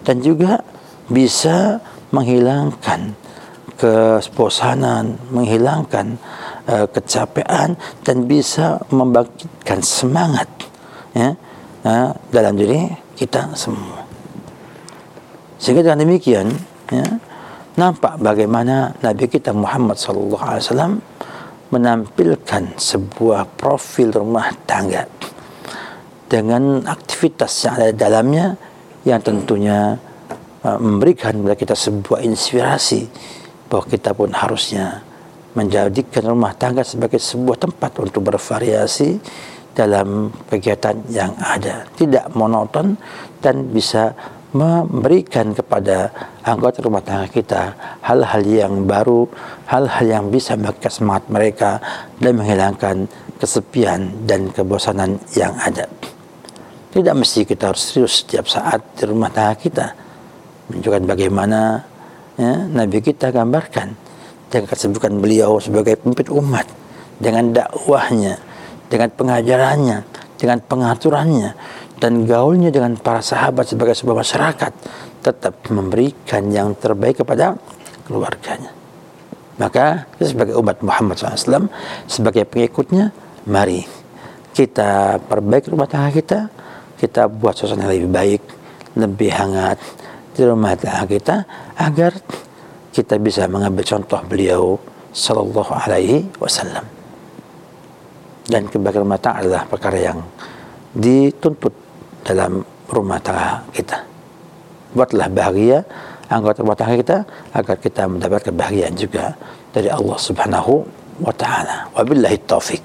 dan juga bisa menghilangkan kebosanan, menghilangkan kecapean, dan bisa membangkitkan semangat ya dalam diri kita semua. Sehingga dengan demikian ya, nampak bagaimana Nabi kita Muhammad SAW menampilkan sebuah profil rumah tangga dengan aktivitas yang ada di dalamnya, yang tentunya memberikan kepada kita sebuah inspirasi bahwa kita pun harusnya menjadikan rumah tangga sebagai sebuah tempat untuk bervariasi dalam kegiatan yang ada, tidak monoton, dan bisa memberikan kepada anggota rumah tangga kita hal-hal yang baru, hal-hal yang bisa membangkitkan semangat mereka dan menghilangkan kesepian dan kebosanan yang ada. Tidak mesti kita harus serius setiap saat di rumah tangga kita. Menunjukkan bagaimana ya, Nabi kita gambarkan dengan kesibukan beliau sebagai pemimpin umat, dengan dakwahnya, dengan pengajarannya, dengan pengaturannya, dan gaulnya dengan para sahabat sebagai sebuah masyarakat, tetap memberikan yang terbaik kepada keluarganya. Maka kita sebagai umat Muhammad SAW, sebagai pengikutnya, mari kita perbaiki rumah tangga kita, kita buat suasana yang lebih baik, lebih hangat di rumah tangga kita, agar kita bisa mengambil contoh beliau Sallallahu Alaihi Wasallam. Dan kebahagiaan rumah tangga adalah perkara yang dituntut dalam rumah tangga kita. Buatlah bahagia anggota rumah tangga kita agar kita mendapat kebahagiaan juga dari Allah Subhanahu wa taala. Wabillahi taufik.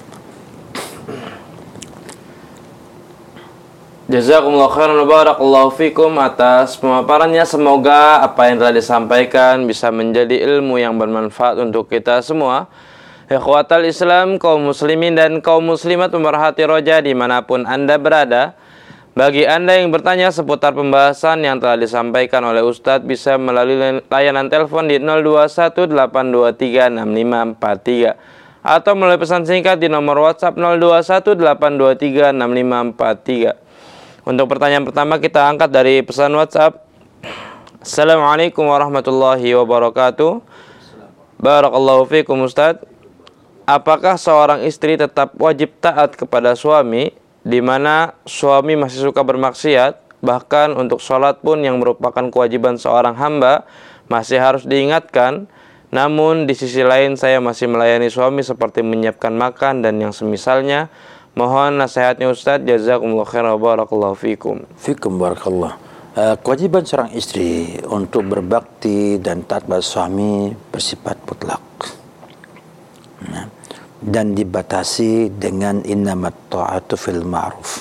Jazakumullah khairan wa barakallahu fikum atas pemaparannya. Semoga apa yang telah disampaikan bisa menjadi ilmu yang bermanfaat untuk kita semua. Ikhwatal Islam, kaum muslimin dan kaum muslimat pemerhati roja dimanapun Anda berada. Bagi Anda yang bertanya seputar pembahasan yang telah disampaikan oleh Ustadz, bisa melalui layanan telepon di 0218236543 atau melalui pesan singkat di nomor WhatsApp 0218236543. Untuk pertanyaan pertama kita angkat dari pesan WhatsApp. Assalamualaikum warahmatullahi wabarakatuh. Barakallahu fikum Ustaz. Apakah seorang istri tetap wajib taat kepada suami, di mana suami masih suka bermaksiat, bahkan untuk sholat pun yang merupakan kewajiban seorang hamba masih harus diingatkan? Namun di sisi lain saya masih melayani suami seperti menyiapkan makan dan yang semisalnya. Mohon nasihatnya Ustaz. Jazakumullah khairan wa barakallahu fikum. Fikum barakallah. Kewajiban seorang istri untuk berbakti dan taat pada suami bersifat mutlak. Dan dibatasi dengan innamat ta'atu fil ma'ruf.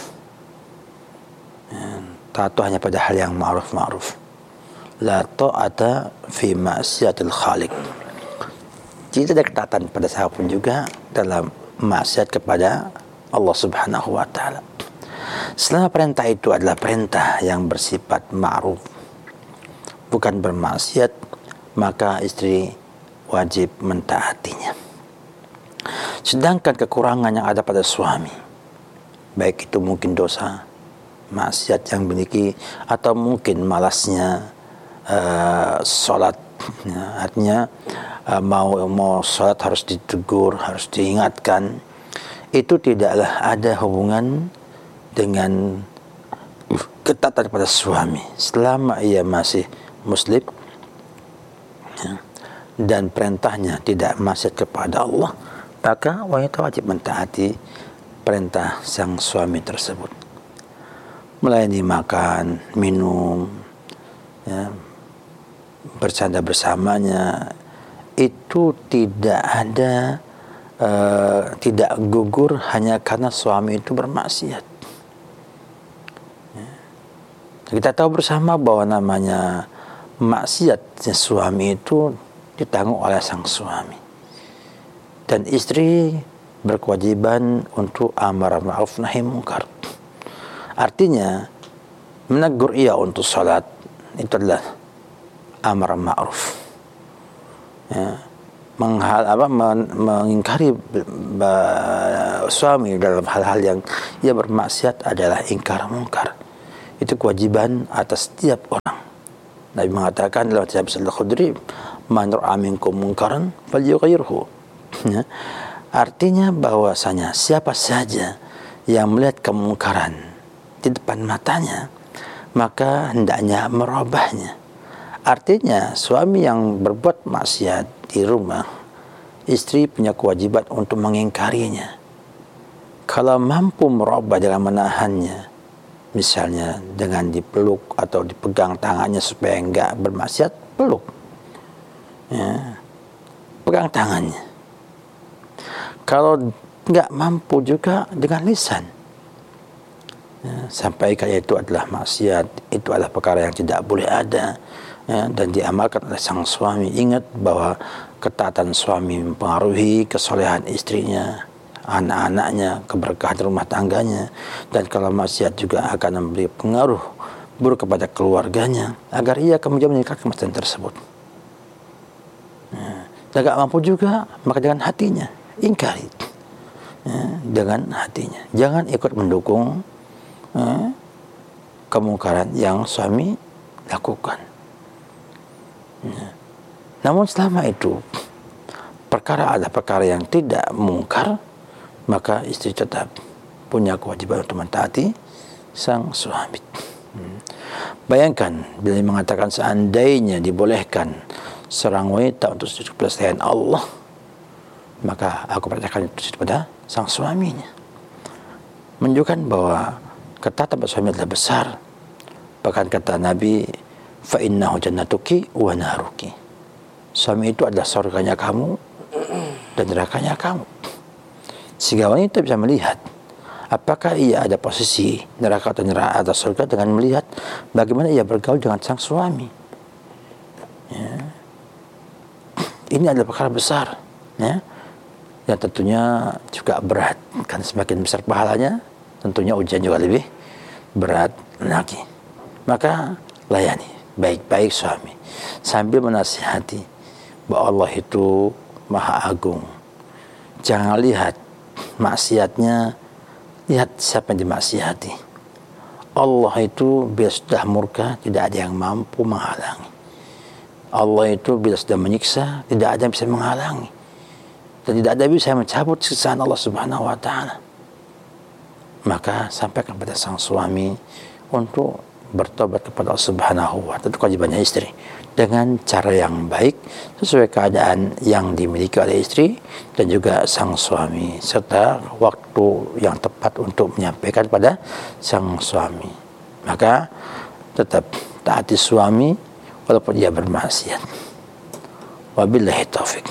Taat hanya pada hal yang ma'ruf. La ta'ata fi ma'siyatil khaliq. Tidak ada ketaatan pada siapapun juga dalam maksiat kepada Allah Subhanahu wa taala. Selama perintah itu adalah perintah yang bersifat ma'ruf, bukan bermaksiat, maka istri wajib mentaatinya. Sedangkan kekurangan yang ada pada suami, baik itu mungkin dosa, maksiat yang dimiliki, atau mungkin malasnya sholat, artinya mau sholat harus ditegur, harus diingatkan, itu tidaklah ada hubungan dengan ketaatan pada suami selama ia masih muslim dan perintahnya tidak maksiat kepada Allah, maka wanita wajib mentaati perintah sang suami tersebut, melayani makan, minum, bercanda bersamanya. Itu tidak ada tidak gugur hanya karena suami itu bermaksiat. Kita tahu bersama bahwa namanya maksiat suami itu ditanggung oleh sang suami, dan istri berkewajiban untuk amar ma'ruf nahi munkar. Artinya menegur ia untuk salat itu adalah amar ma'ruf, mengingkari suami dalam hal-hal yang ia bermaksiat adalah ingkar mungkar. Itu kewajiban atas setiap orang. Nabi mengatakan dalam hadis Al-Khudri, "Man ra'a minkum munkaran falyughayyirhu." Ya. Artinya bahwasanya siapa saja yang melihat kemungkaran di depan matanya, maka hendaknya merubahnya. Artinya suami yang berbuat maksiat di rumah, istri punya kewajiban untuk mengingkarinya. Kalau mampu merubah dengan menahannya, misalnya dengan dipeluk atau dipegang tangannya supaya enggak bermaksiat, peluk, ya, pegang tangannya. Kalau enggak mampu juga dengan lisan, ya, sampaikan itu adalah maksiat, itu adalah perkara yang tidak boleh ada, ya, dan diamalkan oleh sang suami. Ingat bahwa ketaatan suami mempengaruhi kesolehan istrinya, anak-anaknya, keberkahan rumah tangganya, dan kalau maksiat juga akan memberi pengaruh buruk kepada keluarganya, agar ia kemudian meninggalkan maksiat tersebut. Dan tidak mampu juga, maka dengan hatinya ingkari, dengan hatinya. Jangan ikut mendukung kemungkaran yang suami lakukan. Namun selama itu perkara adalah perkara yang tidak mungkar, maka istri tetap punya kewajiban untuk mentaati sang suami. Bayangkan bila mengatakan seandainya dibolehkan seorang wanita untuk sujud kepada selain Allah, maka aku percayakan itu kepada sang suaminya. Menunjukkan bahwa ketaatan pada suami adalah besar. Bahkan kata Nabi, fa innahu jannatuki wa naruki. Suami itu adalah surganya kamu dan nerakanya kamu. Sehingga wanita bisa melihat apakah ia ada posisi neraka atau surga dengan melihat bagaimana ia bergaul dengan sang suami. Ya. Ini adalah perkara besar, ya, yang tentunya juga berat. Karena semakin besar pahalanya, tentunya ujian juga lebih berat lagi. Maka layani baik-baik suami sambil menasihati bahwa Allah itu Maha Agung. Jangan lihat maksiatnya, lihat siapa yang dimaksiati. Allah itu bila sudah murka, tidak ada yang mampu menghalangi. Allah itu bila sudah menyiksa, tidak ada yang bisa menghalangi, dan tidak ada yang bisa mencabut siksaan Allah Subhanahu wa ta'ala. Maka sampaikan kepada sang suami untuk bertobat kepada Allah Subhanahu wa ta'ala. Itu kewajibannya istri, dengan cara yang baik sesuai keadaan yang dimiliki oleh istri dan juga sang suami, serta waktu yang tepat untuk menyampaikan pada sang suami. Maka tetap taati suami walaupun dia bermaksiat. Wabillahi taufik.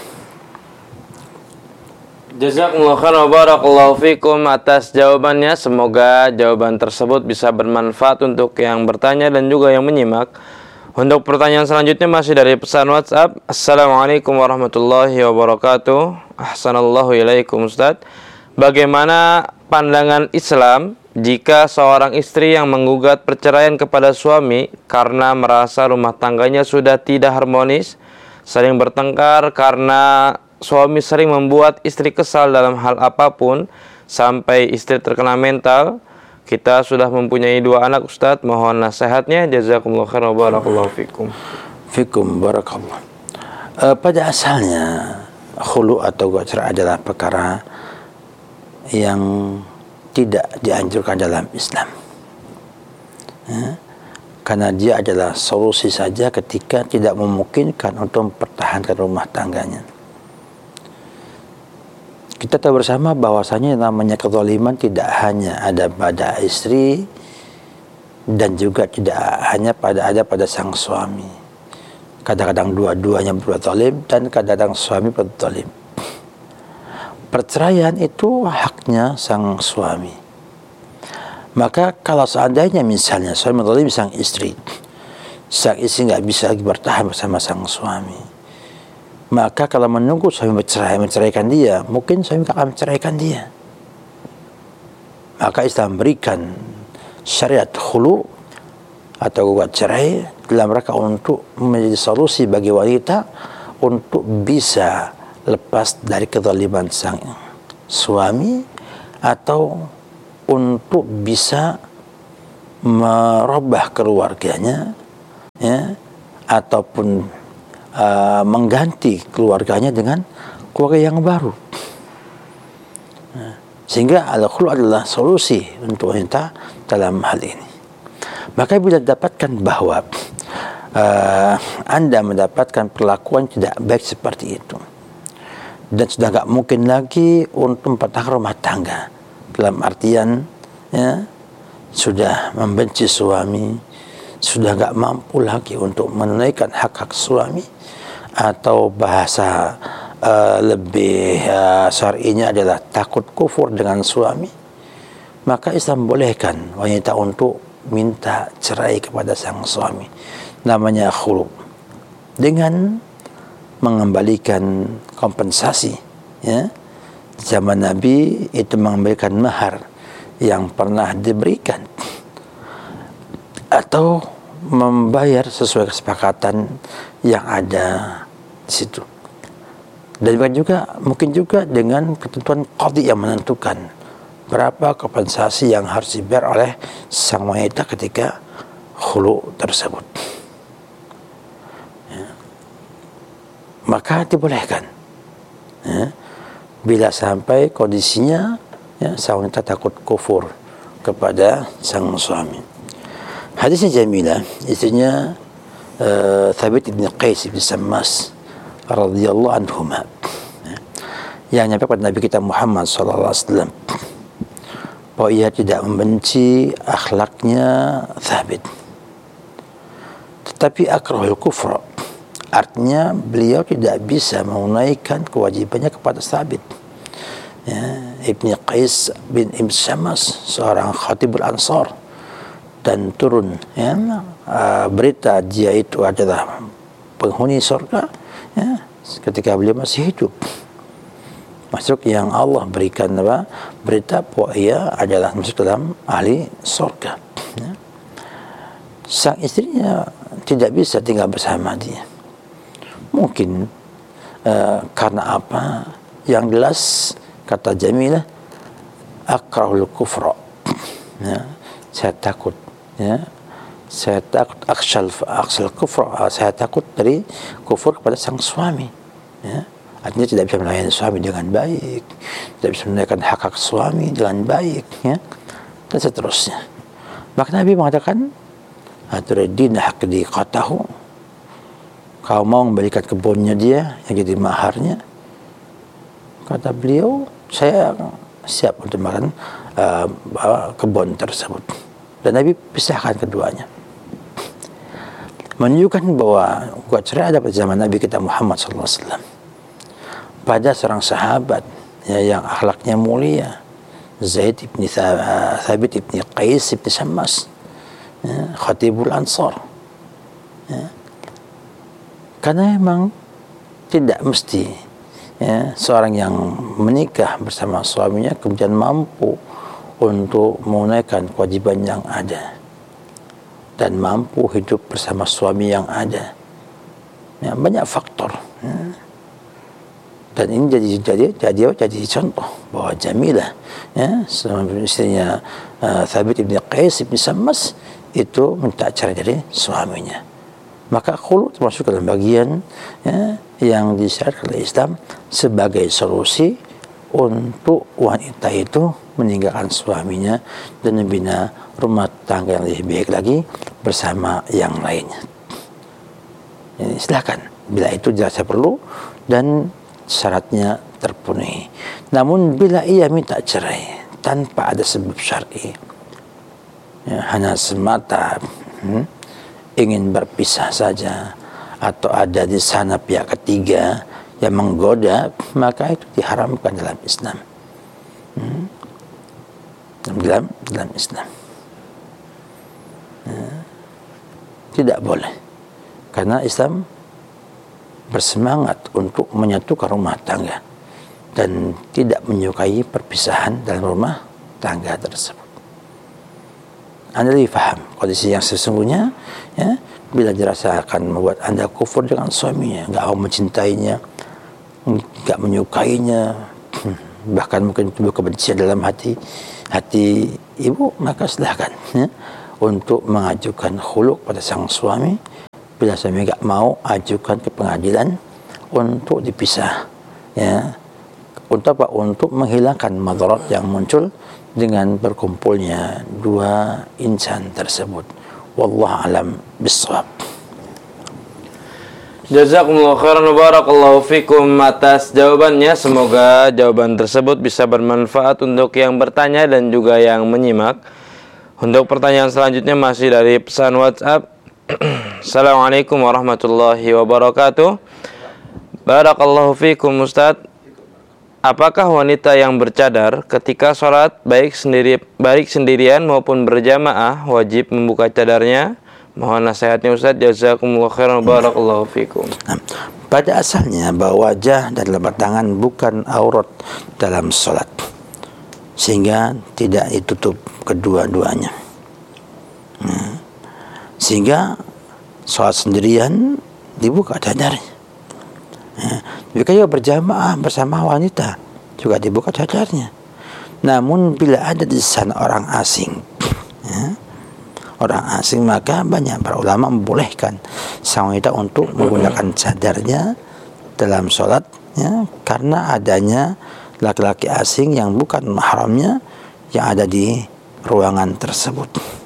Jazakumullah khairan wa barakallahu fikum atas jawabannya. Semoga jawaban tersebut bisa bermanfaat untuk yang bertanya dan juga yang menyimak. Untuk pertanyaan selanjutnya masih dari pesan WhatsApp. Assalamualaikum warahmatullahi wabarakatuh. Ahsanallahu ilaikum Ustaz. Bagaimana pandangan Islam jika seorang istri yang menggugat perceraian kepada suami karena merasa rumah tangganya sudah tidak harmonis, sering bertengkar karena suami sering membuat istri kesal dalam hal apapun sampai istri terkena mental? Kita sudah mempunyai 2 anak Ustaz, mohon nasihatnya. Jazakumullah khairan wa barakallahu fikum. Fikum barakallah. Pada asalnya khulu atau cerai adalah perkara yang tidak dianjurkan dalam Islam, ya, karena dia adalah solusi saja ketika tidak memungkinkan untuk mempertahankan rumah tangganya. Kita tahu bersama bahwasanya namanya kezaliman tidak hanya ada pada istri dan juga tidak hanya pada sang suami. Kadang-kadang dua-duanya berbuat zalim dan kadang-kadang suami berbuat zalim. Perceraian itu haknya sang suami. Maka kalau seandainya misalnya suami zalim sang istri nggak bisa lagi bertahan bersama sang suami, maka kalau menunggu suami menceraikan dia, mungkin suami akan menceraikan dia. Maka Islam berikan syariat khulu atau gugat cerai dalam rangka untuk menjadi solusi bagi wanita untuk bisa lepas dari kezaliman sang suami, atau untuk bisa merubah keluarganya, ya, ataupun mengganti keluarganya dengan keluarga yang baru. Sehingga al-khulu adalah solusi untuk wanita dalam hal ini. Maka bila dapatkan bahwa Anda mendapatkan perlakuan tidak baik seperti itu, dan sudah tak mungkin lagi untuk mempertahankan rumah tangga, dalam artian, ya, sudah membenci suami, sudah tak mampu lagi untuk menunaikan hak-hak suami, atau bahasa lebih syar'inya adalah takut kufur dengan suami, maka Islam bolehkan wanita untuk minta cerai kepada sang suami. Namanya khulu, dengan mengembalikan kompensasi, ya. Zaman Nabi itu mengembalikan mahar yang pernah diberikan, atau membayar sesuai kesepakatan yang ada di situ. Dan mungkin juga dengan ketentuan qadhi yang menentukan berapa kompensasi yang harus dibayar oleh sang wanita ketika khulu tersebut. Ya. Maka dibolehkan, ya, bila sampai kondisinya, ya, sang wanita takut kufur kepada sang suami. Hadisnya Jamilah, istrinya Thabit ibn Qais ibn Sammas radhiyallahu anhuma, yang nyampe kepada Nabi kita Muhammad sallallahu alaihi wasallam bahwa ia tidak membenci akhlaknya Thabit, tetapi akrahul kufra, artinya beliau tidak bisa menunaikan kewajibannya kepada Thabit, ya, Ibni Qais bin Ibn Syammas, seorang khatibul Ansar, dan turun, ya, berita dia itu adalah penghuni surga, ya, ketika beliau masih hidup. Masuk yang Allah berikan berita bahwa ia adalah masuk dalam ahli surga, ya. Sang istrinya tidak bisa tinggal bersama dia. Mungkin karena apa? Yang jelas kata Jamilah, akrahul kufra, ya, saya takut, ya, saya takut aksal kufra, saya takut dari kufur kepada sang suami, ya. Artinya tidak bisa melayani suami dengan baik, tidak bisa menunaikan hak-hak suami dengan baik, ya, dan seterusnya. Maka Nabi mengatakan, aturidina haqdiqatahu, kau mau memberikan kebunnya dia yang jadi maharnya? Kata beliau, saya siap untuk makan kebun tersebut. Dan Nabi pisahkan keduanya, menunjukkan bahwa gugat cerai ada pada zaman Nabi kita Muhammad SAW, pada seorang sahabat, ya, yang akhlaknya mulia, Zaid ibn Thabit ibn Qais ibn Syammas, ya, khatibul Ansar, ya. Karena memang tidak mesti, ya, seorang yang menikah bersama suaminya kemudian mampu untuk menunaikan kewajiban yang ada dan mampu hidup bersama suami yang ada, ya, banyak faktor, ya. Dan ini jadi contoh bahwa Jamilah, ya, istrinya Thabit ibn Qais ibn Sammas itu minta cerai dari suaminya. Maka khulu termasuk dalam bagian, ya, yang disyaratkan oleh Islam sebagai solusi untuk wanita itu meninggalkan suaminya dan membina rumah tangga yang lebih baik lagi bersama yang lainnya. Jadi, silakan bila itu dirasa perlu dan syaratnya terpenuhi. Namun bila ia minta cerai tanpa ada sebab syar'i, ya, hanya semata ingin berpisah saja, atau ada di sana pihak ketiga yang menggoda, maka itu diharamkan dalam Islam. Dalam Islam, ya, tidak boleh, karena Islam bersemangat untuk menyatukan rumah tangga dan tidak menyukai perpisahan dalam rumah tangga tersebut. Anda lebih paham kondisi yang sesungguhnya, ya, bila dirasa akan membuat Anda kufur dengan suaminya, nggak mau mencintainya, nggak menyukainya, bahkan mungkin timbul kebencian dalam hati ibu, maka silahkan, ya, untuk mengajukan khulu pada sang suami. Bila suami tidak mau, ajukan ke pengadilan untuk dipisah, ya. Untuk apa? Untuk menghilangkan madarat yang muncul dengan berkumpulnya dua insan tersebut. Wallahu alam bissawab. Jazakumullah khairan wa barakallahu fikum atas jawabannya. Semoga jawaban tersebut bisa bermanfaat untuk yang bertanya dan juga yang menyimak. Untuk pertanyaan selanjutnya masih dari pesan WhatsApp. Assalamualaikum warahmatullahi wabarakatuh. Barakallahu fikum Ustaz. Apakah wanita yang bercadar ketika sholat baik sendirian maupun berjamaah wajib membuka cadarnya? Mohon nasihatnya Ustaz. Jazakumullah khairan barakallahu fikum. Pada asalnya bahwa wajah dan telapak tangan bukan aurat dalam sholat, sehingga tidak ditutup kedua-duanya. Sehingga sholat sendirian dibuka cadarnya. Jika juga berjamaah bersama wanita juga dibuka cadarnya. Namun bila ada di sana orang asing, maka banyak para ulama membolehkan sang wanita untuk menggunakan cadarnya dalam sholat, ya, karena adanya laki-laki asing yang bukan mahramnya yang ada di ruangan tersebut.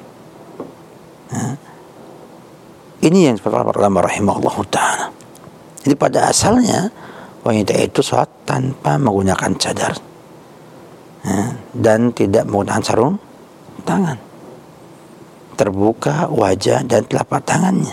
Ini yang para ulama rahimahullah ta'ala. Jadi pada asalnya wanita itu sholat tanpa menggunakan cadar, dan tidak menggunakan sarung tangan, terbuka wajah dan telapak tangannya.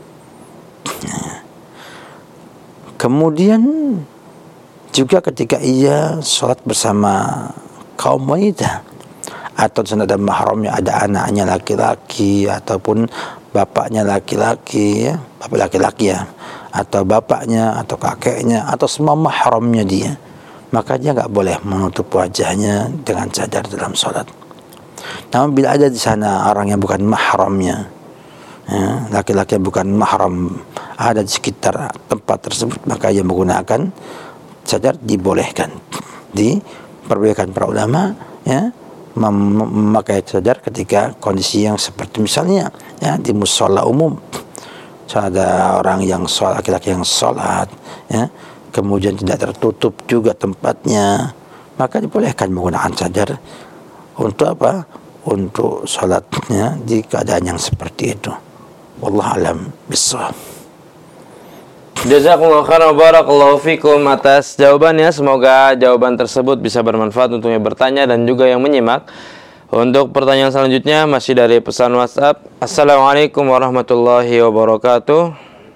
Kemudian juga ketika ia sholat bersama kaum wanita, atau ada mahramnya, ada anaknya laki-laki ataupun bapaknya laki-laki, ya, bapak laki-laki, ya, atau bapaknya atau kakeknya atau semua mahramnya dia, maka dia nggak boleh menutup wajahnya dengan cadar dalam sholat. Namun bila ada di sana orang yang bukan mahramnya, ya, laki-laki yang bukan mahram ada di sekitar tempat tersebut, maka ia menggunakan cadar dibolehkan. Diperbolehkan para ulama, ya, memakai cadar ketika kondisi yang seperti misalnya, ya, di mushola umum, ada orang yang sholat, laki-laki yang sholat, ya, kemudian tidak tertutup juga tempatnya, maka dibolehkan menggunakan cadar untuk apa? Untuk sholatnya di keadaan yang seperti itu. Wallahu alam bissawab. Jazakumullah khairan wa barakallahu fikum atas jawabannya. Semoga jawaban tersebut bisa bermanfaat untuk yang bertanya dan juga yang menyimak. Untuk pertanyaan selanjutnya masih dari pesan WhatsApp. Assalamualaikum warahmatullahi wabarakatuh.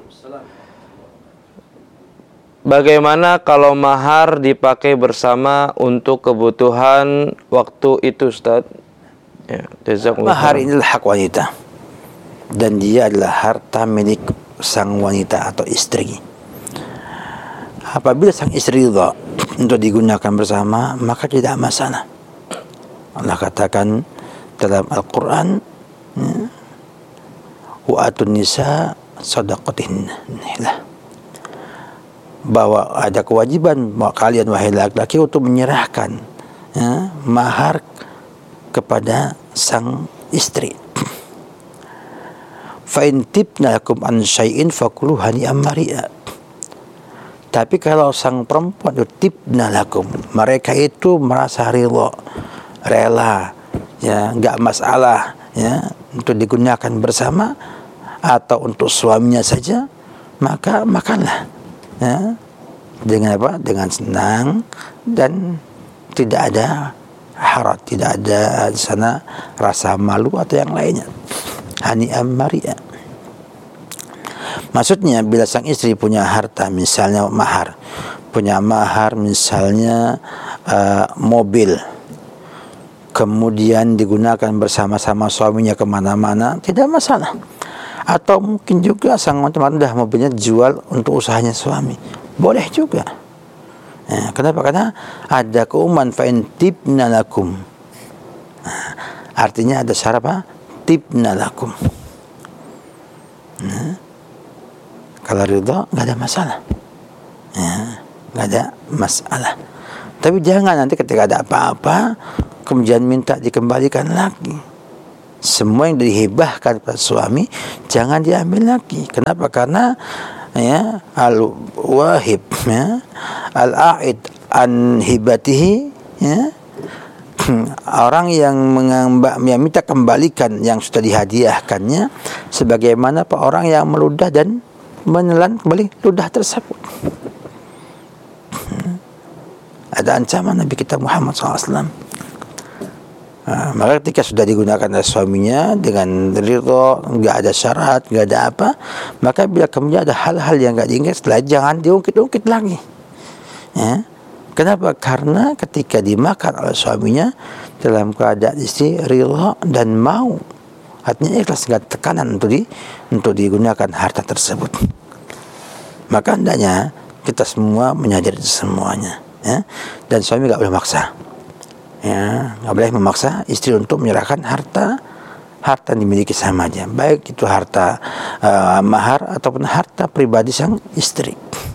Bagaimana kalau mahar dipakai bersama untuk kebutuhan waktu itu, Ustaz? Ya, mahar ini adalah hak wanita dan dia adalah harta milik sang wanita atau istri. Apabila sang istri ridha untuk digunakan bersama, maka tidak masalah. Allah katakan dalam Al-Quran, wa atun nisa sadaqatihinna, bahwa ada kewajiban kalian wahai laki-laki untuk menyerahkan, ya, mahar kepada sang istri. Fa in tibna lakum an syai'in fakuluhu hani'an mari'a. Tapi kalau sang perempuan itu tibna lakum, mereka itu merasa ridha, rela, ya, enggak masalah, ya, untuk digunakan bersama atau untuk suaminya saja, maka makanlah, ya, dengan apa? Dengan senang dan tidak ada harat, tidak ada di sana rasa malu atau yang lainnya. Hani'an mari'a. Maksudnya bila sang istri punya harta, misalnya mahar, punya mahar misalnya mobil, kemudian digunakan bersama-sama suaminya kemana-mana, tidak masalah. Atau mungkin juga sang wanita mobilnya dijual untuk usahanya suami, boleh juga. Kenapa? Karena ada keumuman fa'in tibna lakum. Artinya ada syarat apa? Tibna lakum. Kalau ridha nggak ada masalah, nggak ada masalah. Tapi jangan nanti ketika ada apa-apa kemudian minta dikembalikan lagi, semua yang dihibahkan pada suami jangan diambil lagi. Kenapa? Karena ya al-wahib ya, al-a'id an hibatihi ya, orang yang minta kembalikan yang sudah dihadiahkannya, sebagaimana orang yang meludah dan menelan kembali ludah tersebut. Ada ancaman Nabi kita Muhammad SAW. Maka ketika sudah digunakan oleh suaminya dengan ridho, nggak ada syarat, nggak ada apa, maka bila kemudian ada hal-hal yang nggak diingat, setelah jangan diungkit-ungkit lagi. Ya. Kenapa? Karena ketika dimakan oleh suaminya dalam keadaan istri ridho dan mau, artinya ikhlas, nggak tekanan untuk digunakan harta tersebut. Maka hendaknya kita semua menyadari semuanya. Ya. Dan suami nggak boleh maksa. Ya, nggak boleh memaksa istri untuk menyerahkan harta yang dimiliki sama aja, baik itu harta mahar ataupun harta pribadi sang istri.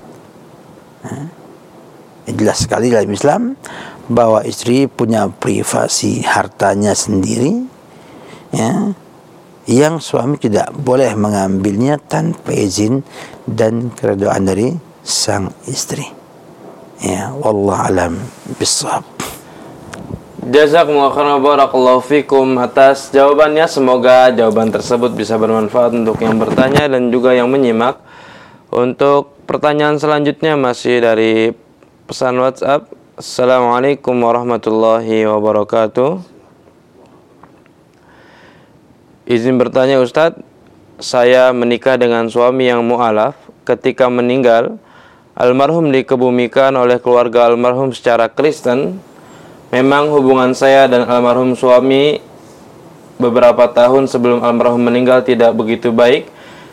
Jelas sekali dalam Islam bahwa istri punya privasi hartanya sendiri, ya, yang suami tidak boleh mengambilnya tanpa izin dan keridhaan dari sang istri. Ya, wallahu alam bissawab. Jazakumullah khairan, barakallahu fikum atas jawabannya. Semoga jawaban tersebut bisa bermanfaat untuk yang bertanya dan juga yang menyimak. Untuk pertanyaan selanjutnya masih dari pesan WhatsApp. Assalamualaikum warahmatullahi wabarakatuh. Izin bertanya Ustadz, saya menikah dengan suami yang mu'alaf. Ketika meninggal, almarhum dikebumikan oleh keluarga almarhum secara Kristen. Memang hubungan saya dan almarhum suami beberapa tahun sebelum almarhum meninggal tidak begitu baik.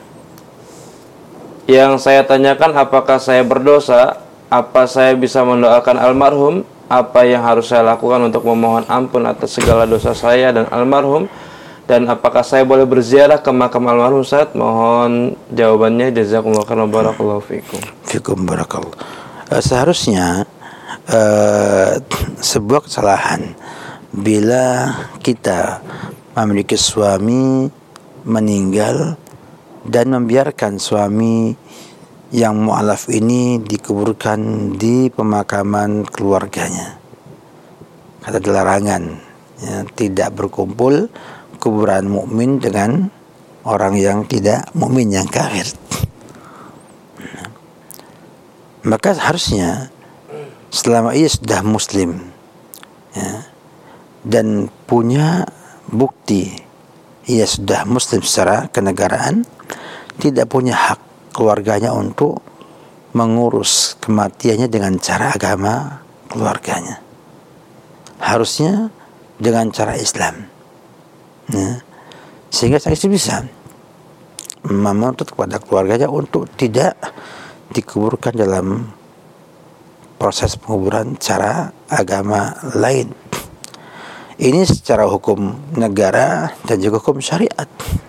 Yang saya tanyakan, apakah saya berdosa? Apa saya bisa mendoakan almarhum? Apa yang harus saya lakukan untuk memohon ampun atas segala dosa saya dan almarhum? Dan apakah saya boleh berziarah ke makam almarhum Ustaz? Mohon jawabannya. Jazakumullah khairan, barakallahu fikum. Fikum barakallah. Seharusnya sebuah kesalahan bila kita memiliki suami meninggal dan membiarkan suami yang mu'alaf ini dikuburkan di pemakaman keluarganya. Kata larangan, ya, tidak berkumpul kuburan mukmin dengan orang yang tidak mukmin, yang kafir. Maka harusnya selama ia sudah muslim, ya, dan punya bukti ia sudah muslim secara kenegaraan, tidak punya hak keluarganya untuk mengurus kematiannya dengan cara agama keluarganya. Harusnya dengan cara Islam, ya, sehingga sang istri bisa menuntut kepada keluarganya untuk tidak dikuburkan dalam proses penguburan cara agama lain. Ini secara hukum negara dan juga hukum syariat.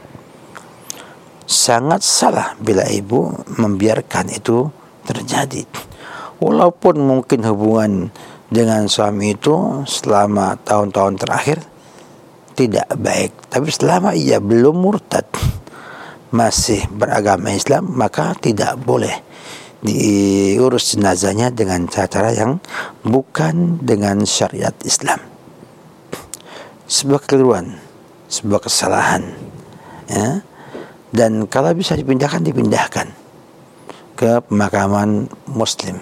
Sangat salah bila ibu membiarkan itu terjadi. Walaupun mungkin hubungan dengan suami itu selama tahun-tahun terakhir tidak baik, tapi selama ia belum murtad, masih beragama Islam, maka tidak boleh diurus jenazahnya dengan cara-cara yang bukan dengan syariat Islam. Sebuah kekeliruan, sebuah kesalahan, ya. Dan kalau bisa dipindahkan ke pemakaman muslim.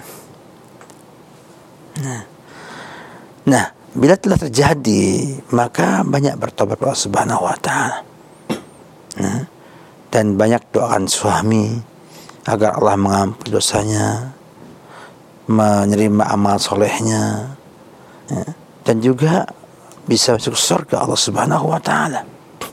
Nah, bila telah terjadi, maka banyak bertobat kepada Allah Subhanahu wa taala. Dan banyak doakan suami agar Allah mengampuni dosanya, menerima amal solehnya, ya, dan juga bisa masuk surga Allah Subhanahu wa taala.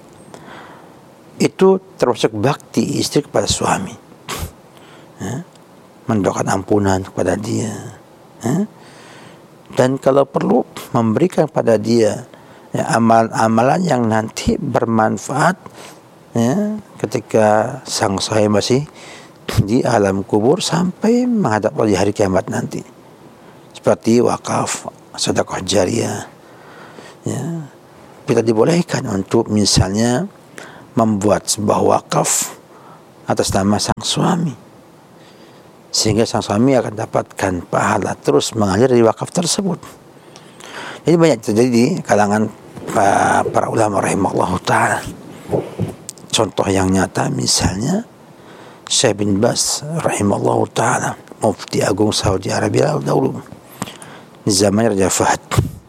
Itu termasuk bakti istri kepada suami, ya, mendoakan ampunan kepada dia, ya, dan kalau perlu memberikan pada dia, ya, amalan-amalan yang nanti bermanfaat, ya, ketika sang suami masih di alam kubur sampai menghadap Allah di hari kiamat nanti, seperti wakaf, sedekah jariyah, ya, kita dibolehkan untuk misalnya membuat sebuah wakaf atas nama sang suami, sehingga sang suami akan dapatkan pahala terus mengalir dari wakaf tersebut. Jadi banyak terjadi di kalangan para ulama rahimahullah ta'ala. Contoh yang nyata misalnya Syekh bin Baz rahimahullah ta'ala, Mufti Agung Saudi Arabia dahulu di zaman Raja Fahd.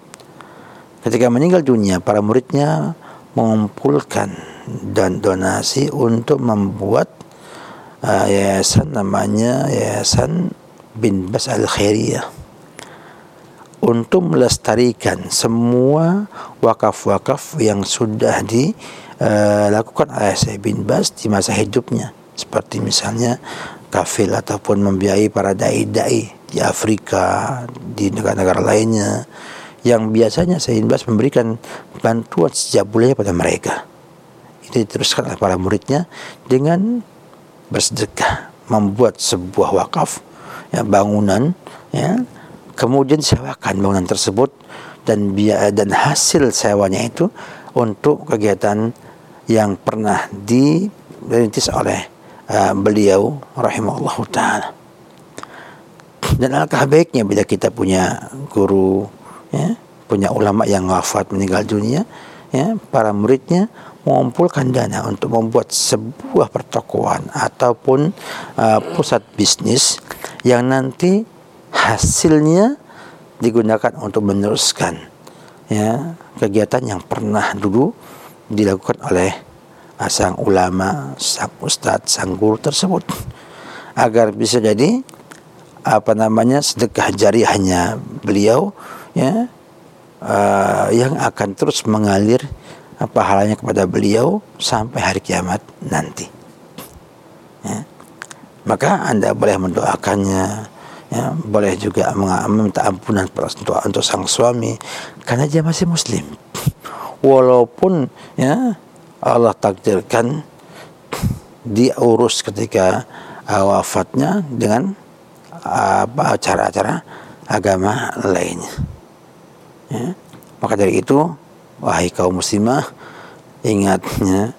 Ketika meninggal dunia, para muridnya mengumpulkan dan donasi untuk membuat yayasan, namanya Yayasan bin Baz Al-Khairiyah, untuk melestarikan semua wakaf-wakaf yang sudah dilakukan oleh Syekh bin Baz di masa hidupnya, seperti misalnya kafil ataupun membiayai para dai-dai di Afrika, di negara-negara lainnya, yang biasanya Syekh bin Baz memberikan bantuan setiap bulannya pada mereka. Itu diteruskan oleh para muridnya dengan bersedekah, membuat sebuah wakaf, ya, bangunan, ya, kemudian sewakan bangunan tersebut, dan hasil sewanya itu untuk kegiatan yang pernah dirintis oleh beliau rahimahullah ta'ala. Dan alangkah baiknya bila kita punya guru, ya, punya ulama yang wafat meninggal dunia, ya, para muridnya mengumpulkan dana untuk membuat sebuah pertokoan ataupun pusat bisnis yang nanti hasilnya digunakan untuk meneruskan, ya, kegiatan yang pernah dulu dilakukan oleh sang ulama, sang ustadz, sang guru tersebut, agar bisa jadi sedekah jariyahnya beliau, ya, yang akan terus mengalir pahalanya kepada beliau sampai hari kiamat nanti, ya. Maka Anda boleh mendoakannya, ya, boleh juga meminta ampunan untuk sang suami karena dia masih muslim, walaupun, ya, Allah takdirkan diurus ketika wafatnya dengan acara-acara agama lainnya, ya. Maka dari itu, wahai kaum muslimah, ingatnya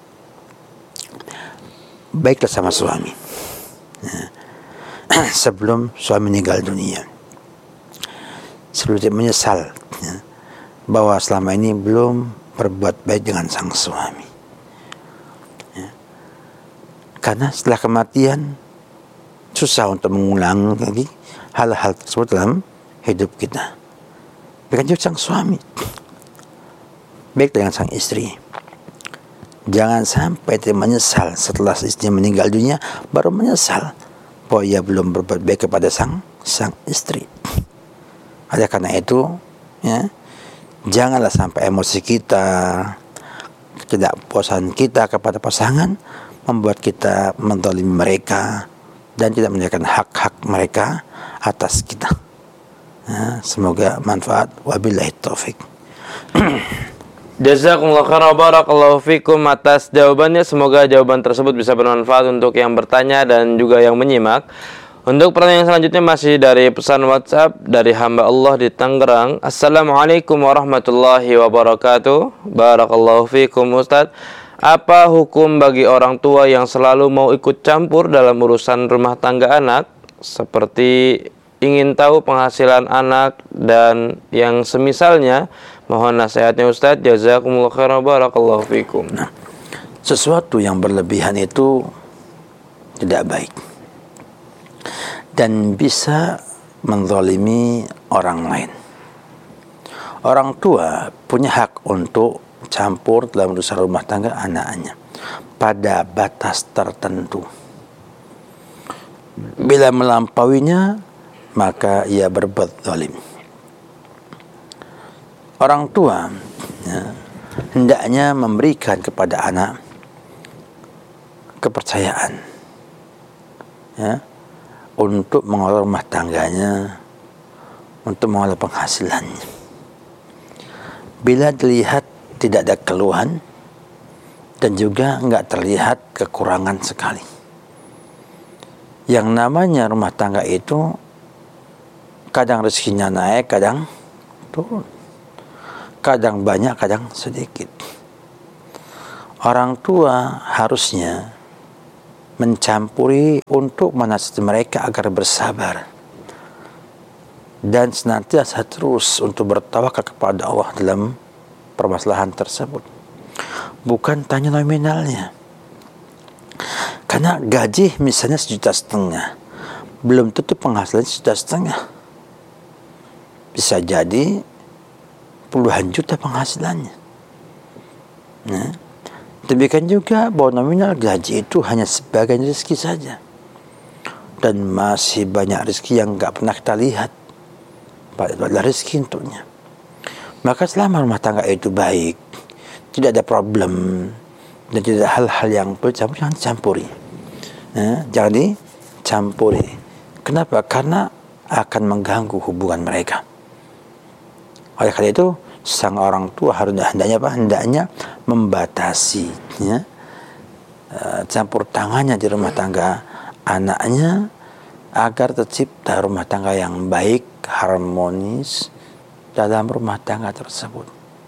baiklah sama suami, ya, sebelum suami meninggal dunia, sebelum dia menyesal, ya, bahwa selama ini belum berbuat baik dengan sang suami, ya. Karena setelah kematian susah untuk mengulang lagi hal-hal tersebut dalam hidup kita. Bukan juga sang suami, baik dengan sang istri. Jangan sampai dia menyesal setelah istrinya meninggal dunia, baru menyesal bahwa ia belum berbuat baik kepada sang istri. Oleh karena itu, ya, janganlah sampai emosi kita, ketidakpuasan kita kepada pasangan membuat kita menzalimi mereka dan tidak menjalankan hak-hak mereka atas kita. Ya, semoga manfaat. Wabillahi taufik. Jazakumullah khairan, barakallahu fikum atas jawabannya. Semoga jawaban tersebut bisa bermanfaat untuk yang bertanya dan juga yang menyimak. Untuk pertanyaan selanjutnya masih dari pesan WhatsApp dari hamba Allah di Tangerang. Assalamualaikum warahmatullahi wabarakatuh. Barakallahu fikum Ustaz. Apa hukum bagi orang tua yang selalu mau ikut campur dalam urusan rumah tangga anak, seperti ingin tahu penghasilan anak dan yang semisalnya? Mohon nasihatnya Ustaz. Jazakumullah khairan, barakallahu fikum. Nah, sesuatu yang berlebihan itu tidak baik dan bisa menzalimi orang lain. Orang tua punya hak untuk campur dalam urusan rumah tangga anaknya pada batas tertentu. Bila melampauinya, maka ia berbuat zalim. Orang tua, ya, hendaknya memberikan kepada anak kepercayaan, ya, untuk mengelola rumah tangganya, untuk mengelola penghasilannya. Bila dilihat tidak ada keluhan dan juga enggak terlihat kekurangan sekali. Yang namanya rumah tangga itu kadang rezekinya naik, kadang turun. kadang banyak, kadang sedikit. Orang tua harusnya mencampuri untuk menasihati mereka agar bersabar dan senantiasa terus untuk bertawakal kepada Allah dalam permasalahan tersebut. Bukan tanya nominalnya. Karena gaji misalnya 1,5 juta, belum tentu penghasilan 1,5 juta. Bisa jadi puluhan juta penghasilannya. Nah, demikian juga bahwa nominal gaji itu hanya sebagian rezeki saja. Dan masih banyak rezeki yang enggak pernah kita lihat. Itu adalah rezeki untuknya. Maka selama rumah tangga itu baik, tidak ada problem, dan tidak ada hal-hal yang perlu jangan campuri. Jangan dicampuri. Kenapa? Karena akan mengganggu hubungan mereka. Oleh karena itu, sang orang tua hendaknya membatasi campur tangannya di rumah tangga anaknya agar tercipta rumah tangga yang baik, harmonis dalam rumah tangga tersebut.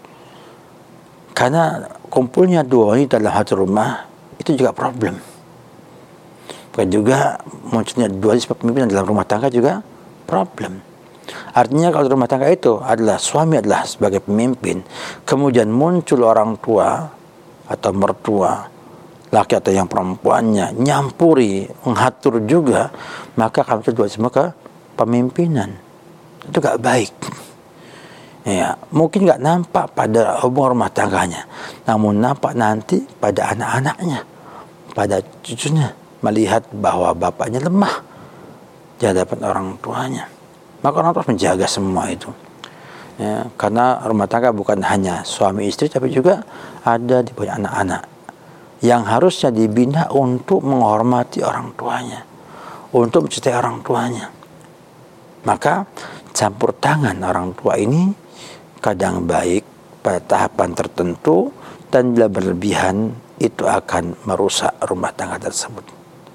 Karena kumpulnya dua wanita dalam satu rumah itu juga problem. Bukan juga munculnya dua sebagai pemimpin dalam rumah tangga juga problem. Artinya kalau rumah tangga itu adalah suami adalah sebagai pemimpin, kemudian muncul orang tua atau mertua, laki atau yang perempuannya nyampuri, mengatur juga, maka akan kedua semua ke pemimpinan. Itu gak baik. Ya, mungkin gak nampak pada hubungan rumah tangganya, namun nampak nanti pada anak-anaknya, pada cucunya, melihat bahwa bapaknya lemah di hadapan orang tuanya. Maka orang tua menjaga semua itu. Ya, karena rumah tangga bukan hanya suami istri, tapi juga ada di banyak anak-anak yang harusnya dibina untuk menghormati orang tuanya, untuk mencintai orang tuanya. Maka campur tangan orang tua ini kadang baik pada tahapan tertentu, dan bila berlebihan itu akan merusak rumah tangga tersebut.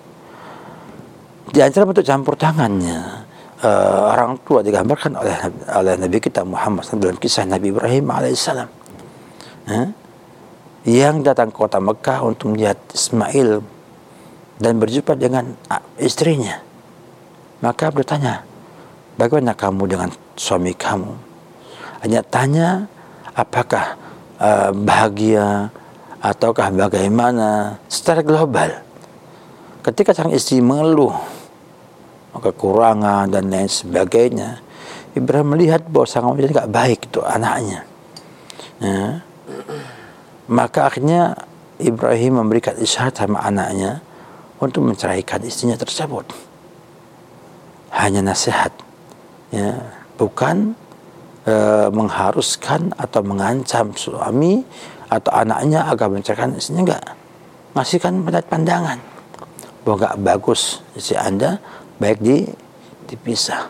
Di antara bentuk campur tangannya orang tua digambarkan oleh Nabi kita Muhammad SAW dalam kisah Nabi Ibrahim alaihissalam, yang datang ke kota Mekah untuk melihat Ismail dan berjumpa dengan istrinya. Maka bertanya, bagaimana kamu dengan suami kamu? Hanya tanya apakah bahagia ataukah bagaimana secara global. Ketika sang istri mengeluh kekurangan dan lain sebagainya, Ibrahim melihat bahwa sang wanita tidak baik itu anaknya. Maka akhirnya Ibrahim memberikan isyarat sama anaknya untuk menceraikan istrinya tersebut. Hanya nasihat, bukan mengharuskan atau mengancam suami atau anaknya agar menceraikan istrinya. Enggak, ngasihkan pandangan bahwa enggak bagus istri Anda, baik dipisah.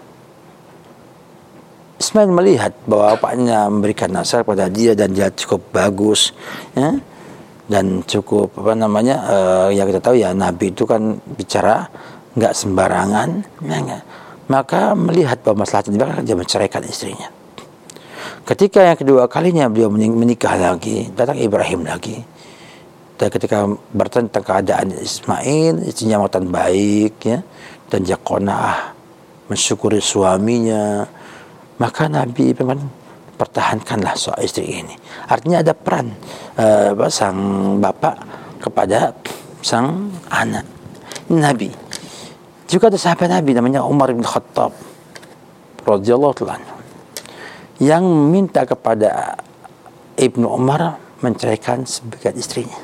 Ismail melihat bahwa bapaknya memberikan nasihat kepada dia dan dia cukup bagus, dan cukup yang kita tahu ya, Nabi itu kan bicara nggak sembarangan, maka melihat bahwa masalahnya dia menceraikan istrinya. Ketika yang kedua kalinya beliau menikah lagi, datang Ibrahim lagi, dan ketika bertanya tentang keadaan Ismail, istrinya mengatakan baik, dan dia qanaah, mensyukuri suaminya, maka Nabi Ibrahim pertahankanlah soal istri ini. Artinya ada peran sang bapak kepada sang anak. Ini Nabi. Juga ada sahabat Nabi namanya Umar bin Khattab radhiyallahu anhu yang meminta kepada Ibnu Umar menceraikan sebagian istrinya.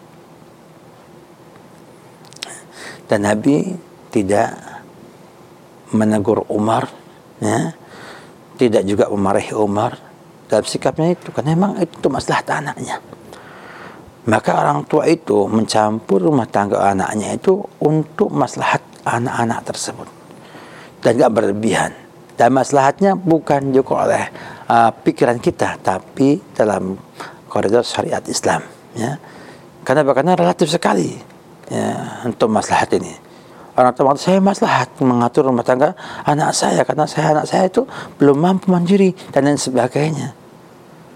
Dan Nabi tidak menegur Umar, tidak juga memarahi Umar dalam sikapnya itu, karena memang itu maslahat anaknya. Maka orang tua itu mencampur rumah tangga anaknya itu untuk maslahat anak-anak tersebut, dan tidak berlebihan. Dan maslahatnya bukan juga oleh pikiran kita, tapi dalam koridor syariat Islam. Karena relatif sekali untuk maslahat ini. Orang tua saya maslahat mengatur rumah tangga anak saya, karena anak saya itu belum mampu mandiri dan lain sebagainya.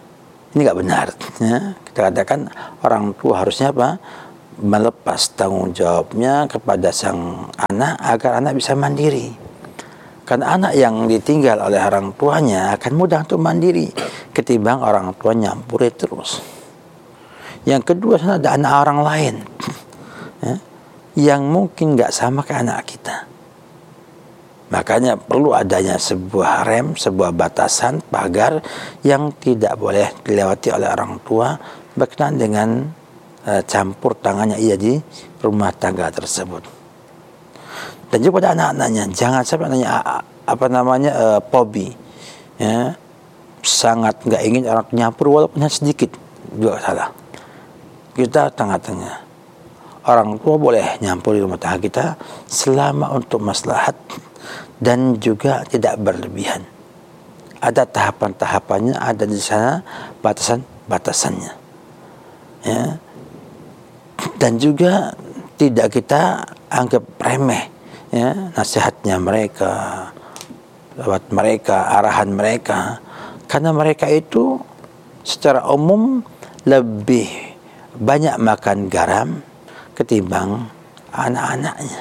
Ini nggak benar. Ya. Kita katakan orang tua harusnya apa? Melepas tanggung jawabnya kepada sang anak agar anak bisa mandiri. Karena anak yang ditinggal oleh orang tuanya akan mudah untuk mandiri ketimbang orang tua nyampuri terus. Yang kedua, ada anak orang lain ya, yang mungkin nggak sama ke anak kita. Makanya perlu adanya sebuah rem, sebuah batasan, pagar yang tidak boleh dilewati oleh orang tua berkenaan dengan campur tangannya ia di rumah tangga tersebut. Dan juga pada anak-anaknya, jangan sampai anaknya pobi, ya, sangat nggak ingin orang nyampur walaupun hanya sedikit, juga salah. Kita tengah-tengah. Orang tua boleh nyampur di rumah tangga kita selama untuk maslahat dan juga tidak berlebihan. Ada tahapan-tahapannya, ada di sana batasan-batasannya. Ya. Dan juga tidak kita anggap remeh ya nasihatnya mereka, lewat mereka, arahan mereka, karena mereka itu secara umum lebih banyak makan garam ketimbang anak-anaknya.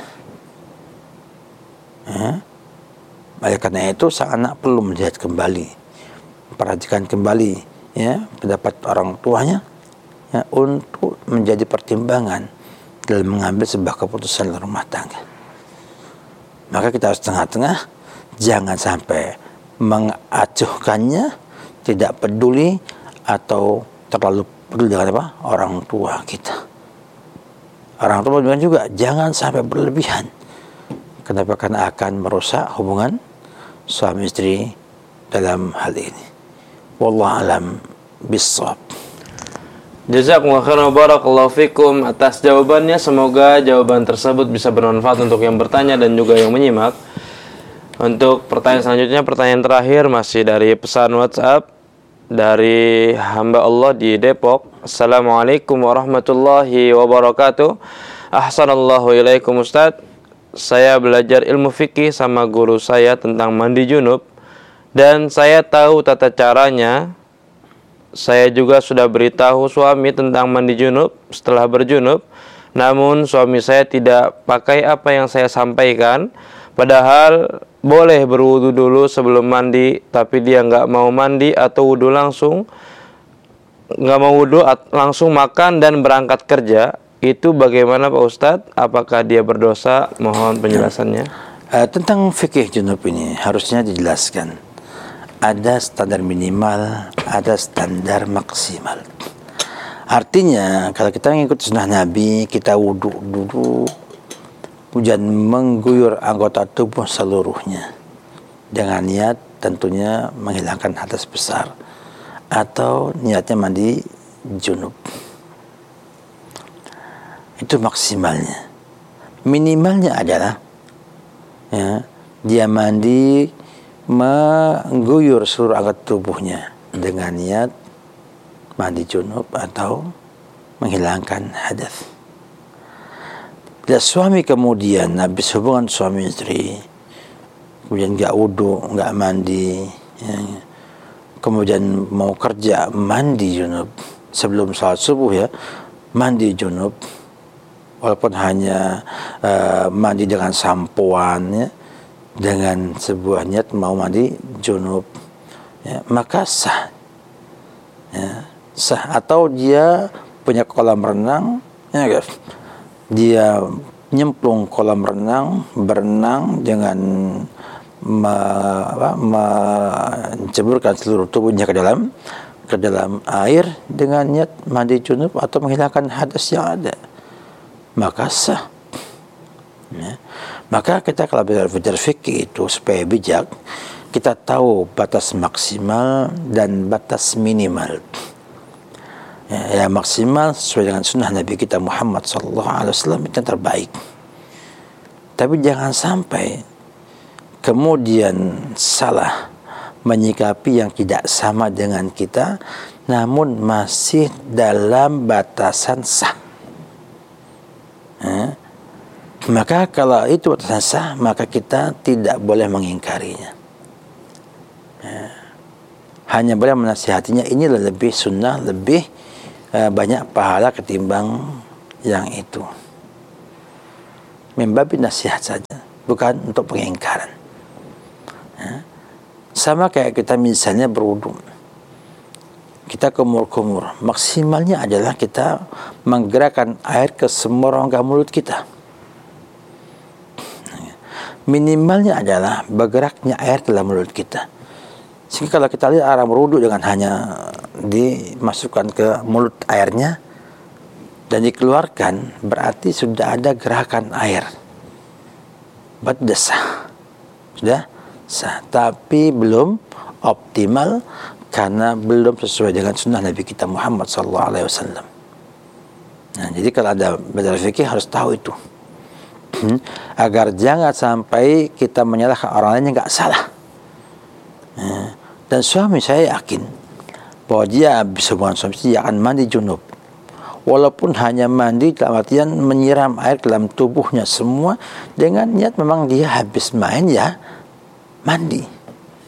Ya. Oleh karena itu sang anak perlu melihat kembali, perhatikan kembali ya pendapat orang tuanya ya, untuk menjadi pertimbangan dalam mengambil sebuah keputusan rumah tangga. Maka kita harus tengah-tengah, jangan sampai mengacuhkannya, tidak peduli atau terlalu peduli dengan apa orang tua kita. Orang tua juga jangan sampai berlebihan. Kenapa? Karena akan merusak hubungan suami istri dalam hal ini. Wallahu alam bissawab. Jazakumullah khairan wa barakallahu fikum atas jawabannya. Semoga jawaban tersebut bisa bermanfaat untuk yang bertanya dan juga yang menyimak. Untuk pertanyaan selanjutnya, pertanyaan terakhir masih dari pesan WhatsApp dari hamba Allah di Depok. Assalamualaikum warahmatullahi wabarakatuh. Ahsanallahu ilaikum Ustaz. Saya belajar ilmu fikih sama guru saya tentang mandi junub dan saya tahu tata caranya. Saya juga sudah beritahu suami tentang mandi junub setelah berjunub, namun suami saya tidak pakai apa yang saya sampaikan. Padahal boleh berwudu dulu sebelum mandi, tapi dia nggak mau mandi atau wudu langsung, nggak mau wudu langsung makan dan berangkat kerja. Itu bagaimana Pak Ustadz? Apakah dia berdosa? Mohon penjelasannya. Tentang fikih junub ini harusnya dijelaskan. Ada standar minimal, ada standar maksimal. Artinya kalau kita mengikuti sunnah Nabi, kita wudhu dulu, kemudian mengguyur anggota tubuh seluruhnya dengan niat tentunya menghilangkan hadas besar atau niatnya mandi junub. Itu maksimalnya. Minimalnya adalah ya, dia mandi mengguyur seluruh anggota tubuhnya dengan niat mandi junub atau menghilangkan hadas. Bila suami kemudian habis hubungan suami istri, kemudian nggak wudu, nggak mandi, ya, kemudian mau kerja mandi junub sebelum salat subuh ya, mandi junub, walaupun hanya mandi dengan sampoan ya, dengan sebuah niat mau mandi junub ya, maka sah ya, sah. Atau dia punya kolam renang ya guys, dia nyemplung kolam renang, berenang dengan menceburkan seluruh tubuhnya ke dalam air dengan niat mandi junub atau menghilangkan hadas yang ada, maka sah ya. Maka kita kalau belajar fikih itu supaya bijak, kita tahu batas maksimal dan batas minimal. Ya, maksimal sesuai dengan sunnah Nabi kita Muhammad SAW itu yang terbaik. Tapi jangan sampai kemudian salah menyikapi yang tidak sama dengan kita, namun masih dalam batasan sah. Ya. Maka kalau itu batasan sah, maka kita tidak boleh mengingkarinya. Ya. hanya boleh menasihatinya, ini lebih sunnah, lebih banyak pahala ketimbang yang itu. Membabi nasihat saja, bukan untuk pengingkaran. Sama kayak kita misalnya berwudu, kita kumur-kumur, maksimalnya adalah kita menggerakkan air ke semua rongga mulut kita. Minimalnya adalah bergeraknya air dalam mulut kita. Sehingga kalau kita lihat orang berwudu dengan hanya dimasukkan ke mulut airnya dan dikeluarkan, berarti sudah ada gerakan air. Berarti sah. Sudah sah, tapi belum optimal karena belum sesuai dengan sunnah Nabi kita Muhammad SAW. Nah, jadi kalau ada belajar fikih harus tahu itu, agar jangan sampai kita menyalahkan orang lain yang nggak salah. Dan suami saya yakin bahwa dia habis hubungan suami dia akan mandi junub, walaupun hanya mandi dalam artian menyiram air dalam tubuhnya semua dengan niat memang dia habis main ya mandi.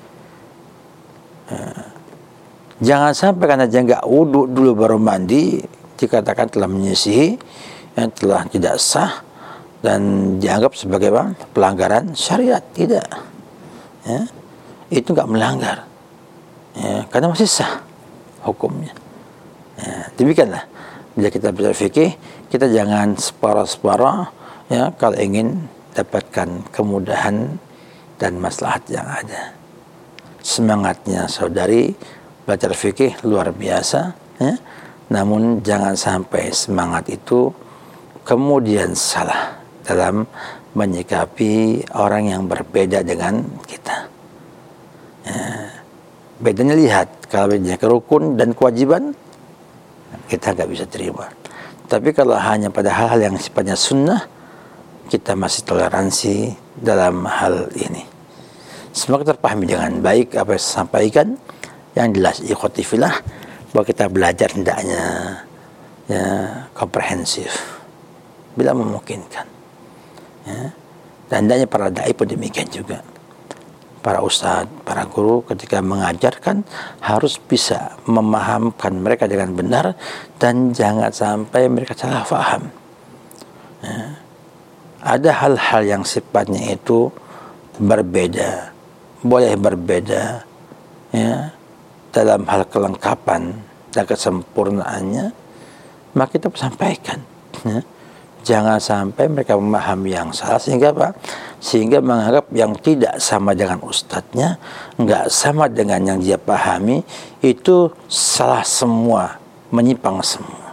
Jangan sampai karena dia nggak wudhu dulu baru mandi dikatakan telah menyisihi, yang telah tidak sah dan dianggap sebagai pelanggaran syariat. Tidak, ya, itu nggak melanggar, ya, karena masih sah hukumnya. Ya, demikianlah bila kita belajar fikih, kita jangan separuh-separuh, ya, kalau ingin dapatkan kemudahan dan maslahat yang ada. Semangatnya saudari belajar fikih luar biasa, ya. Namun jangan sampai semangat itu kemudian salah dalam menyikapi orang yang berbeda dengan kita. Ya. Bedanya lihat, kalau bedanya rukun dan kewajiban kita nggak bisa terima. Tapi kalau hanya pada hal-hal yang sifatnya sunnah, kita masih toleransi dalam hal ini. Semoga terpahami dengan baik apa yang saya sampaikan. Yang jelas ikhwati fillah, bahwa kita belajar hendaknya ya komprehensif bila memungkinkan, ya. Dan hendaknya para dai pun demikian juga, para ustadz, para guru ketika mengajarkan harus bisa memahamkan mereka dengan benar dan jangan sampai mereka salah faham, ya. Ada hal-hal yang sifatnya itu berbeda, boleh berbeda, ya, dalam hal kelengkapan dan kesempurnaannya, maka kita sampaikan, ya. Jangan sampai mereka memahami yang salah sehingga apa? Sehingga menganggap yang tidak sama dengan ustadznya, nggak sama dengan yang dia pahami, itu salah semua, menyimpang semua.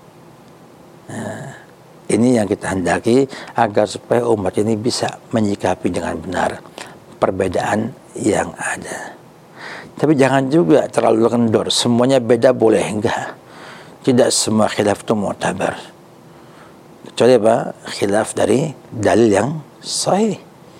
Nah, ini yang kita hendaki agar supaya umat ini bisa menyikapi dengan benar perbedaan yang ada. Tapi jangan juga terlalu kendor, semuanya beda boleh, enggak. Tidak semua khilaf itu mu'tabar. Kecuali apa? Khilaf dari dalil yang sahih.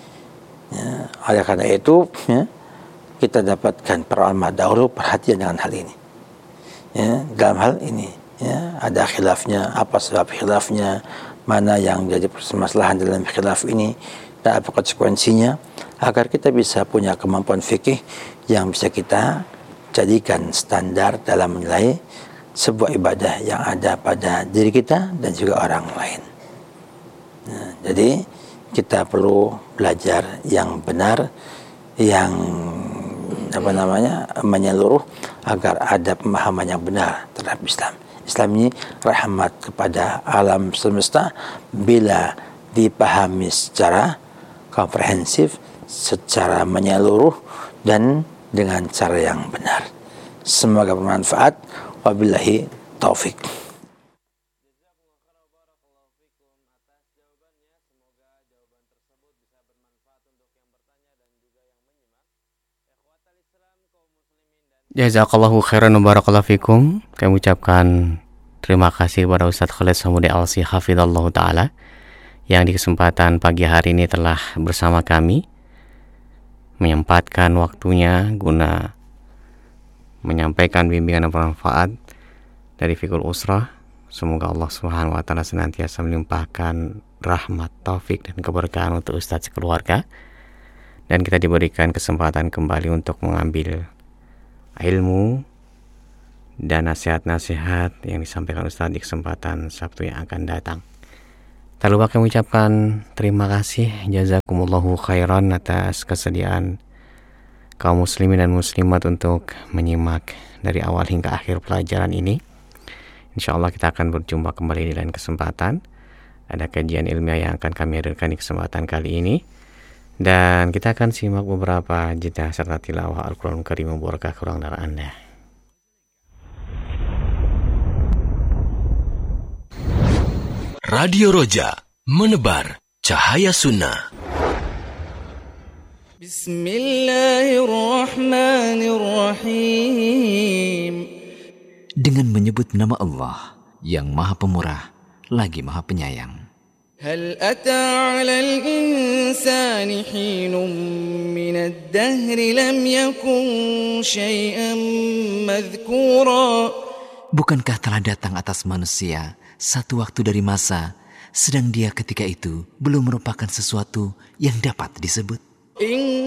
Ya, oleh karena itu, ya, kita dapatkan para ulama dahulu perhatian dengan hal ini. Ya, dalam hal ini, ya, ada khilafnya, apa sebab khilafnya, mana yang jadi permasalahan dalam khilaf ini, dan apa konsekuensinya, agar kita bisa punya kemampuan fikih yang bisa kita jadikan standar dalam menilai sebuah ibadah yang ada pada diri kita dan juga orang lain. Nah, jadi kita perlu belajar yang benar, yang menyeluruh, agar ada pemahaman yang benar terhadap Islam. Islam ini rahmat kepada alam semesta bila dipahami secara komprehensif, secara menyeluruh dan dengan cara yang benar. Semoga bermanfaat. Wabillahi taufik. Jazakallahu khairan wa barakallahu fikum. Kami ucapkan terima kasih kepada Ustadz Khalid Samudi Al-Si hafizallahu ta'ala yang di kesempatan pagi hari ini telah bersama kami menyempatkan waktunya guna menyampaikan bimbingan yang bermanfaat dari Fiqhul Usrah. Semoga Allah Subhanahu wa taala senantiasa melimpahkan rahmat, taufik dan keberkahan untuk Ustadz sekeluarga, dan kita diberikan kesempatan kembali untuk mengambil ilmu dan nasihat-nasihat yang disampaikan Ustaz di kesempatan Sabtu yang akan datang. Tak lupa kami ucapkan terima kasih jazakumullahu khairan atas kesediaan kaum muslimin dan muslimat untuk menyimak dari awal hingga akhir pelajaran ini. InsyaAllah kita akan berjumpa kembali di lain kesempatan. Ada kajian ilmiah yang akan kami hadirkan di kesempatan kali ini. Dan kita akan simak beberapa jeda serta tilawah Al-Quran Karim Mubarakah kurang dari Anda. Radio Roja, menebar cahaya sunnah. Bismillahirrahmanirrahim. Dengan menyebut nama Allah yang Maha Pemurah lagi Maha Penyayang. هل أتى على الإنسان حين من الدهر لم يكن شيئا مذكورا. Bukankah telah datang atas manusia satu waktu dari masa, sedang dia ketika itu belum merupakan sesuatu yang dapat disebut?